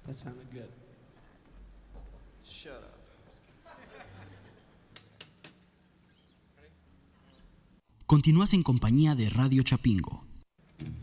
That sounded good. Shut up. Continúas en compañía de Radio Chapingo.